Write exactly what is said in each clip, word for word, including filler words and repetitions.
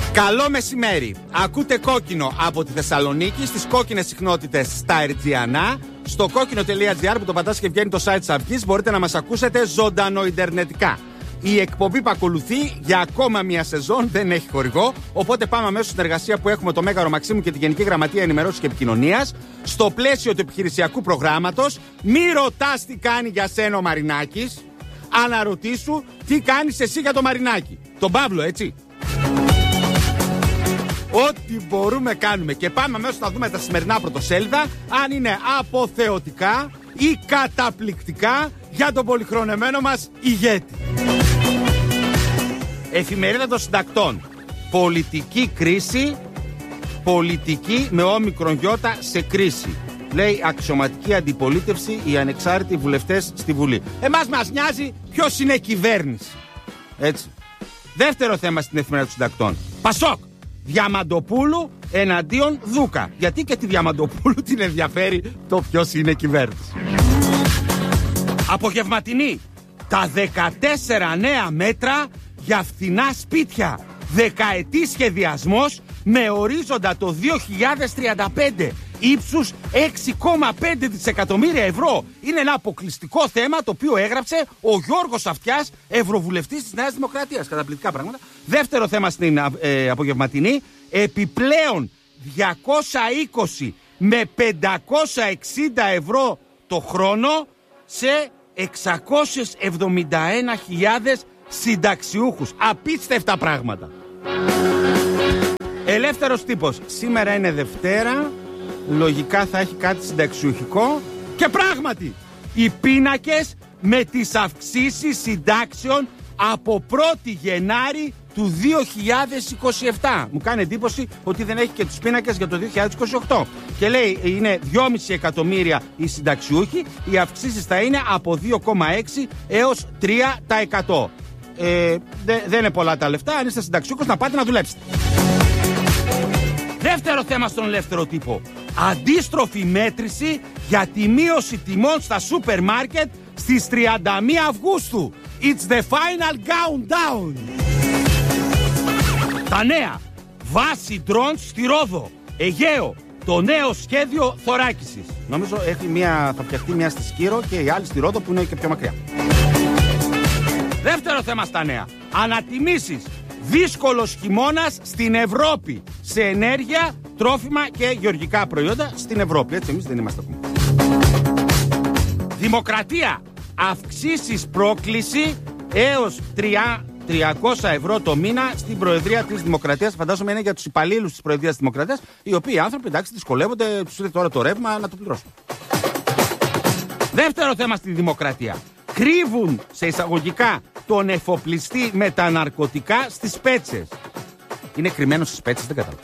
Καλό μεσημέρι. Ακούτε Κόκκινο από τη Θεσσαλονίκη στις κόκκινες συχνότητες στα Ερτζιανά. Στο κόκκινο.gr που το πατάς και βγαίνει το site της Αυγής μπορείτε να μας ακούσετε ζωντανοιντερνετικά. Η εκπομπή που ακολουθεί για ακόμα μία σεζόν δεν έχει χορηγό. Οπότε πάμε αμέσως στην εργασία που έχουμε το Μέγαρο Μαξίμου και τη Γενική Γραμματεία Ενημερώσης και Επικοινωνίας. Στο πλαίσιο του επιχειρησιακού προγράμματος, μη ρωτάς τι κάνει για σένα ο Μαρινάκης. Αναρωτήσου τι κάνεις εσύ για το Μαρινάκη. Τον Παύλο, έτσι. Ό,τι μπορούμε κάνουμε. Και πάμε αμέσως να δούμε τα σημερινά πρωτοσέλιδα, αν είναι αποθεωτικά ή καταπληκτικά για τον πολυχρονεμένο μας ηγέτη. Εφημερίδα των Συντακτών. Πολιτική κρίση, πολιτική με όμικρον γιώτα σε κρίση. Λέει αξιωματική αντιπολίτευση, οι ανεξάρτητοι βουλευτές στη Βουλή. Εμάς μας νοιάζει ποιος είναι κυβέρνηση. Έτσι. Δεύτερο θέμα στην εφημερίδα των Συντακτών. Πασόκ. Διαμαντοπούλου εναντίον Δούκα. Γιατί και τη Διαμαντοπούλου την ενδιαφέρει το ποιος είναι κυβέρνηση. Απογευματινή. Τα δεκατέσσερα νέα μέτρα για φθηνά σπίτια. Δεκαετής σχεδιασμός με ορίζοντα το δύο χιλιάδες τριάντα πέντε. Ύψους έξι κόμμα πέντε δισεκατομμύρια ευρώ. Είναι ένα αποκλειστικό θέμα το οποίο έγραψε ο Γιώργος Αυτιάς, ευρωβουλευτής της Νέας Δημοκρατίας. Καταπληκτικά πράγματα. Δεύτερο θέμα στην ε, απογευματινή. Επιπλέον διακόσια είκοσι με πεντακόσια εξήντα ευρώ το χρόνο σε εξακόσιες εβδομήντα ένα χιλιάδες συνταξιούχους. Απίστευτα πράγματα. Ελεύθερος τύπος. Σήμερα είναι Δευτέρα. Λογικά θα έχει κάτι συνταξιούχικό. Και πράγματι, οι πίνακες με τις αυξήσεις συντάξεων από πρώτη Γενάρη του δύο χιλιάδες είκοσι επτά. Μου κάνει εντύπωση ότι δεν έχει και τους πίνακες για το δύο χιλιάδες είκοσι οκτώ. Και λέει είναι δυόμισι εκατομμύρια οι συνταξιούχοι. Οι αυξήσεις θα είναι από δύο κόμμα έξι έως τρία τοις εκατό. Ε, δε, δεν είναι πολλά τα λεφτά. Αν είστε συνταξιούχος να πάτε να δουλέψετε. Δεύτερο θέμα στον ελεύθερο τύπο. Αντίστροφη μέτρηση για τη μείωση τιμών στα σούπερ μάρκετ στις τριάντα μία Αυγούστου. It's the final countdown. Τα νέα. Βάση ντρόντ στη Ρόδο. Αιγαίο. Το νέο σχέδιο θωράκισης. Νομίζω έχει μια, θα φτιαχτεί μια στη Σκύρο και η άλλη στη Ρόδο που είναι και πιο μακριά. Δεύτερο θέμα στα νέα. Ανατιμήσεις. Δύσκολος χειμώνας στην Ευρώπη. Σε ενέργεια, τρόφιμα και γεωργικά προϊόντα στην Ευρώπη. Έτσι εμείς δεν είμαστε ακόμα. Δημοκρατία. Αυξήσεις πρόκληση έως τριακόσια ευρώ το μήνα στην Προεδρία της Δημοκρατίας. Φαντάζομαι είναι για τους υπαλλήλους της Προεδρίας της Δημοκρατίας, οι οποίοι άνθρωποι εντάξει δυσκολεύονται, τους ήρθε τώρα το ρεύμα να το πληρώσουν. Δεύτερο θέμα στη Δημοκρατία. Κρύβουν σε εισαγωγικά τον εφοπλιστή με τα ναρκωτικά στις Πέτσες. Είναι κρυμμένο στις Πέτσες, δεν κατάλαβα.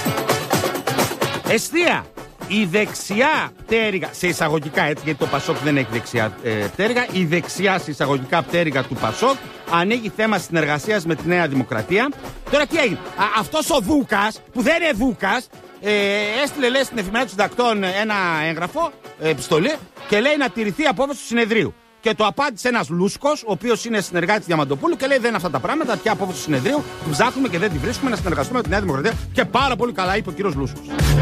Εστία. Η δεξιά πτέρυγα, σε εισαγωγικά έτσι, γιατί το Πασόκ δεν έχει δεξιά ε, πτέρυγα, η δεξιά σε εισαγωγικά πτέρυγα του Πασόκ ανοίγει θέμα συνεργασίας με τη Νέα Δημοκρατία. Τώρα τι έγινε, Α, αυτός ο Δούκας, που δεν είναι Δούκας, ε, έστειλε λέει στην εφημερίδα των Συντακτών ένα έγγραφο, ε, επιστολή, και λέει να τηρηθεί η απόφαση του συνεδρίου. Και το απάντησε ένας Λούσκος, ο οποίος είναι συνεργάτης Διαμαντοπούλου, και λέει: δεν είναι αυτά τα πράγματα. Πια απόφαση του συνεδρίου, που ψάχνουμε και δεν τη βρίσκουμε, να συνεργαστούμε με τη Νέα Δημοκρατία. Και πάρα πολύ καλά είπε ο κύριος Λούσκος.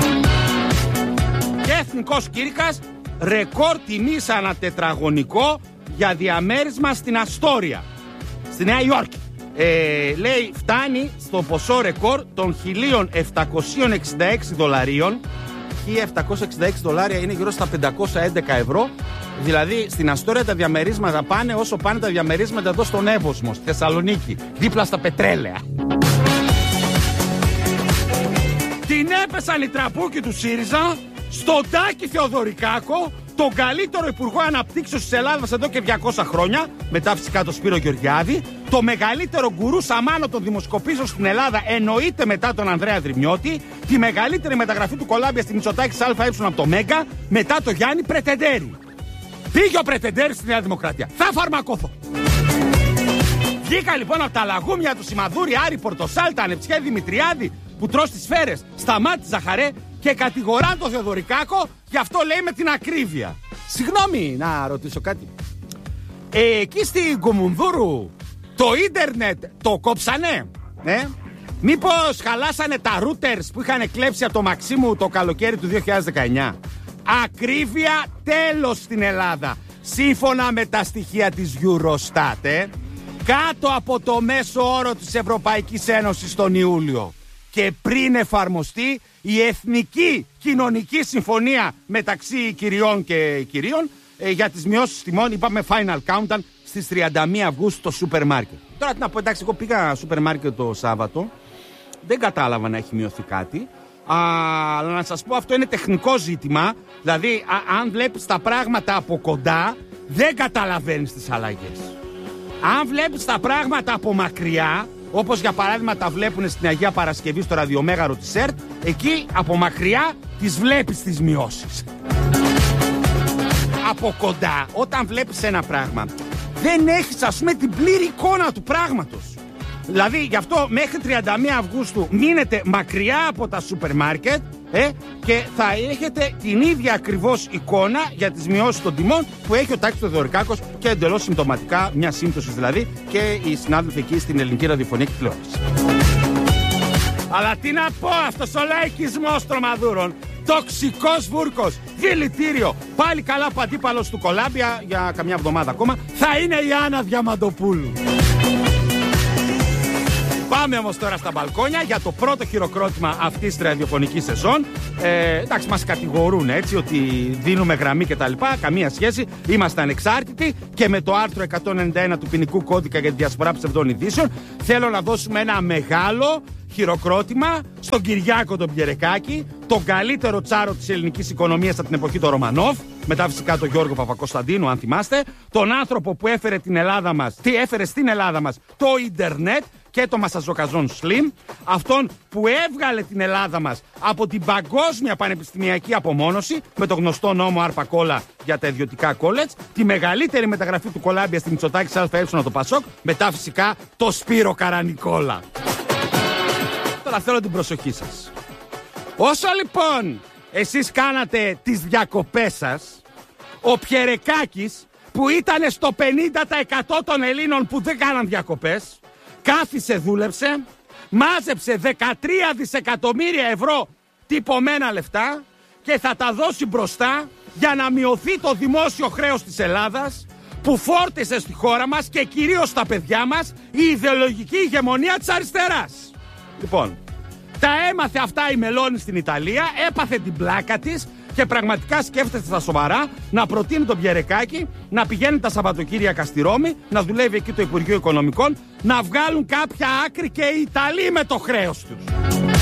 Και εθνικός κήρυκας, ρεκόρ τιμής ανά τετραγωνικό για διαμέρισμα στην Αστόρια, στη Νέα Υόρκη. Ε, λέει φτάνει στο ποσό ρεκόρ των χίλια επτακόσια εξήντα έξι δολαρίων. χίλια επτακόσια εξήντα έξι δολάρια είναι γύρω στα πεντακόσια έντεκα ευρώ. Δηλαδή στην Αστόρια τα διαμερίσματα πάνε όσο πάνε τα διαμερίσματα εδώ στον Εύωσμο, στη Θεσσαλονίκη, δίπλα στα πετρέλαια. Την έπεσαν οι τραπούκοι του ΣΥΡΙΖΑ στον Τάκη Θεοδωρικάκο, τον καλύτερο υπουργό αναπτύξεως της Ελλάδας εδώ και διακόσια χρόνια, μετά φυσικά τον Σπύρο Γεωργιάδη, το μεγαλύτερο γκουρού σαμάνο των δημοσκοπήσεων στην Ελλάδα, εννοείται μετά τον Ανδρέα Δρυμιώτη, τη μεγαλύτερη μεταγραφή του Κολάμπια στη Μητσοτάκη ΑΕ από το Μέγκα, μετά το Γιάννη Πρετεντέρη. Πήγε ο Πρετεντέρη στη Νέα Δημοκρατία. Θα φαρμακώθω. Βγήκα λοιπόν από τα λαγούμια του Σιμαδούρη, Άρη Πορτοσάλτα, Ανεψιέ Δημητριάδη, που τρως τις σφαίρες, Σταμάτη Ζαχαρέ, και κατηγοράν τον Θεοδωρικάκο, γι' αυτό λέει με την ακρίβεια. Συγγνώμη, να ρωτήσω κάτι. Ε, εκεί στην Κομουνδούρου το ίντερνετ το κόψανε, ε? Μήπως χαλάσανε τα routers που είχαν κλέψει από το Μαξίμου το καλοκαίρι του δύο χιλιάδες δεκαεννιά? Ακρίβεια τέλος στην Ελλάδα. Σύμφωνα με τα στοιχεία της Eurostat, ε, κάτω από το μέσο όρο της Ευρωπαϊκής Ένωσης τον Ιούλιο και πριν εφαρμοστεί η Εθνική Κοινωνική Συμφωνία μεταξύ κυριών και κυρίων ε, για τις μειώσεις τιμών, είπαμε final countdown στις τριάντα μία Αυγούστου στο σούπερ μάρκετ. Τώρα τι να πω, εντάξει, εγώ πήγα σούπερ μάρκετ το Σάββατο, δεν κατάλαβα να έχει μειωθεί κάτι. Α, αλλά να σας πω, αυτό είναι τεχνικό ζήτημα. Δηλαδή, α, αν βλέπεις τα πράγματα από κοντά, δεν καταλαβαίνεις τις αλλαγές. Αν βλέπεις τα πράγματα από μακριά, όπως για παράδειγμα τα βλέπουν στην Αγία Παρασκευή στο ραδιομέγαρο της ΕΡΤ, εκεί από μακριά τις βλέπεις τις μειώσεις. Από κοντά, όταν βλέπεις ένα πράγμα, δεν έχεις, ας πούμε, την πλήρη εικόνα του πράγματος. Δηλαδή, γι' αυτό μέχρι τριάντα μία Αυγούστου μείνετε μακριά από τα σούπερ μάρκετ ε, και θα έχετε την ίδια ακριβώς εικόνα για τις μειώσεις των τιμών που έχει ο Τάκης Θεοδωρικάκος και εντελώς συμπτωματικά μια σύμπτωση δηλαδή και οι συνάδελφοι εκεί στην ελληνική ραδιοφωνία και τηλεόραση. Αλλά τι να πω, αυτός ο λαϊκισμός τρομαδούρων, τοξικός βούρκος, δηλητήριο, πάλι καλά που αντίπαλος του Κολάμπια για καμιά εβδομάδα ακόμα θα είναι η Άννα Διαμαντοπούλου. Πάμε όμως τώρα στα μπαλκόνια για το πρώτο χειροκρότημα αυτής της ραδιοφωνικής σεζόν. Ε, εντάξει, μας κατηγορούν έτσι ότι δίνουμε γραμμή και τα λοιπά. Καμία σχέση. Είμαστε ανεξάρτητοι και με το άρθρο εκατόν ενενήντα ένα του ποινικού κώδικα για τη διασπορά ψευδών ειδήσεων θέλω να δώσουμε ένα μεγάλο χειροκρότημα στον Κυριάκο τον Πιερεκάκη, τον καλύτερο τσάρο της ελληνικής οικονομίας από την εποχή του Ρωμανόφ, μετά φυσικά τον Γιώργο Παπακοσταντίνου, αν θυμάστε, τον άνθρωπο που έφερε την Ελλάδα μας, τι έφερε στην Ελλάδα μας το ίντερνετ και το μασαζοκαζόν Slim, αυτόν που έβγαλε την Ελλάδα μας από την παγκόσμια πανεπιστημιακή απομόνωση με το γνωστό νόμο Άρπα Κόλλα για τα ιδιωτικά κόλετς, τη μεγαλύτερη μεταγραφή του Κολάμπια στην Μητσοτάκη ΑΕ το Πασόκ, μετά φυσικά το Σπύρο Καρανικόλα. Τώρα θέλω την προσοχή σας. Όσο λοιπόν εσείς κάνατε τις διακοπές σας, ο Πιερεκάκης που ήταν στο πενήντα τοις εκατό των Ελλήνων που δεν κάναν διακοπές, κάθισε, δούλεψε, μάζεψε δεκατρία δισεκατομμύρια ευρώ τυπωμένα λεφτά και θα τα δώσει μπροστά για να μειωθεί το δημόσιο χρέος της Ελλάδας που φόρτισε στη χώρα μας και κυρίως στα παιδιά μας η ιδεολογική ηγεμονία της αριστεράς. Λοιπόν, τα έμαθε αυτά η Μελώνη στην Ιταλία, έπαθε την πλάκα της και πραγματικά σκέφτεται στα σοβαρά να προτείνει τον Πιερεκάκη να πηγαίνει τα Σαββατοκύριακα στη Ρώμη, να δουλεύει εκεί το Υπουργείο Οικονομικών, να βγάλουν κάποια άκρη και οι Ιταλοί με το χρέος τους.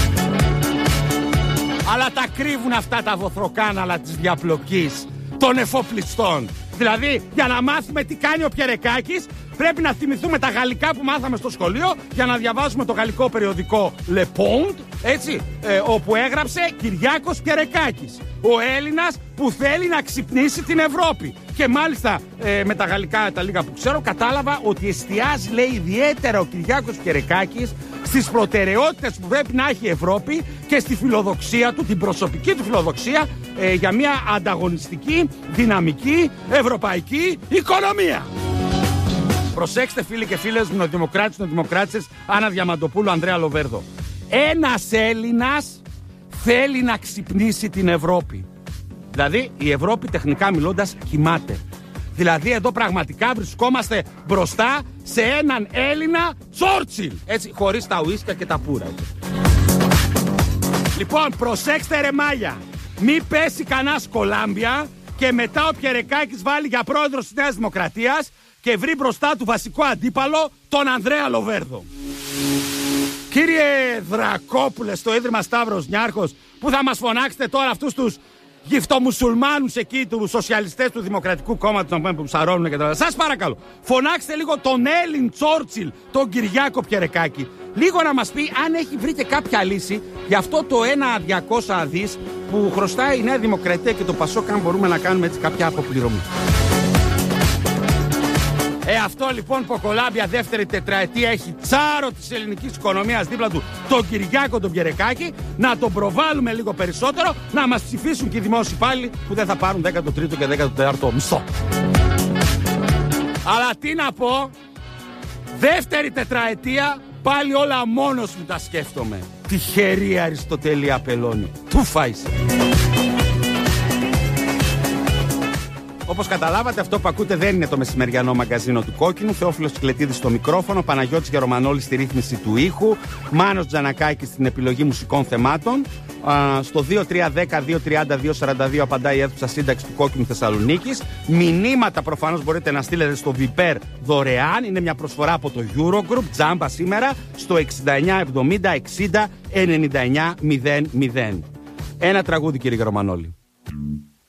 Αλλά τα κρύβουν αυτά τα βοθροκάναλα της διαπλοκής των εφοπλιστών. Δηλαδή, για να μάθουμε τι κάνει ο Πιερεκάκης, πρέπει να θυμηθούμε τα γαλλικά που μάθαμε στο σχολείο για να διαβάζουμε το γαλλικό περιοδικό Le Monde, έτσι, ε, όπου έγραψε Κυριάκος Πιερεκάκης, ο Έλληνας που θέλει να ξυπνήσει την Ευρώπη. Και μάλιστα ε, με τα γαλλικά τα λίγα που ξέρω κατάλαβα ότι εστιάζει, λέει, ιδιαίτερα ο Κυριάκος Πιερεκάκης στις προτεραιότητες που πρέπει να έχει η Ευρώπη και στη φιλοδοξία του, την προσωπική του φιλοδοξία ε, για μια ανταγωνιστική, δυναμική, ευρωπαϊκή οικονομία. Προσέξτε φίλοι και φίλες μου, δημοκράτες, δημοκράτες, Άννα Διαμαντοπούλου, Ανδρέα Λοβέρδο. Ένας Έλληνας θέλει να ξυπνήσει την Ευρώπη. Δηλαδή η Ευρώπη τεχνικά μιλώντας κοιμάται. Δηλαδή εδώ πραγματικά βρισκόμαστε μπροστά σε έναν Έλληνα Τσόρτσιλ. Έτσι, χωρίς τα ουίσκα και τα πουρα. Λοιπόν, προσέξτε ρε μάγια. Μη πέσει κανάς Κολάμπια και μετά ο Πιερεκάκης βάλει για πρόεδρος της Νέας Δημοκρατίας και βρει μπροστά του βασικό αντίπαλο τον Ανδρέα Λοβέρδο. Κύριε Δρακόπουλε, στο Ίδρυμα Σταύρος Νιάρχος, που θα μας φωνάξετε τώρα αυτούς τους γυφτομουσουλμάνους εκεί, τους σοσιαλιστές του Δημοκρατικού Κόμματος που ψαρώνουν και τα λοιπά. Σας παρακαλώ, φωνάξτε λίγο τον Έλλην Τσόρτσιλ, τον Κυριάκο Πιερεκάκη, λίγο να μας πει αν έχει βρει και κάποια λύση για αυτό το ένα διακόσια δις που χρωστάει η Νέα Δημοκρατία και το Πασόκ, αν μπορούμε να κάνουμε έτσι κάποια αποπληρωμή. Ε, αυτό λοιπόν που ο Κολάμπια δεύτερη τετραετία έχει τσάρο της ελληνικής οικονομίας δίπλα του, τον Κυριάκο τον Πιερεκάκη, να τον προβάλλουμε λίγο περισσότερο, να μας ψηφίσουν και οι δημόσιοι υπάλληλοι που δεν θα πάρουν δέκατο τρίτο και δέκατο τέταρτο μισθό. Αλλά τι να πω, δεύτερη τετραετία Πάλι όλα μόνος μου τα σκέφτομαι. Τυχερή Αριστοτέλη Απελώνη. Του φάεις. Όπως καταλάβατε, αυτό που ακούτε δεν είναι το μεσημεριανό μαγκαζίνο του Κόκκινου. Θεόφιλος Κυκλετίδης στο μικρόφωνο, Παναγιώτης Γερομανόλης στη ρύθμιση του ήχου, Μάνος Τζανακάκης στην επιλογή μουσικών θεμάτων. Α, στο δύο τρία ένα μηδέν δύο τριάντα δύο σαράντα δύο απαντάει η αίθουσα σύνταξη του Κόκκινου Θεσσαλονίκης. Μηνύματα προφανώς μπορείτε να στείλετε στο Viper δωρεάν. Είναι μια προσφορά από το Eurogroup. Τζάμπα σήμερα στο εξήντα εννιά εβδομήντα εξήντα ενενήντα εννιά μηδέν μηδέν. Ένα τραγούδι, κύριε Γερομανόλη.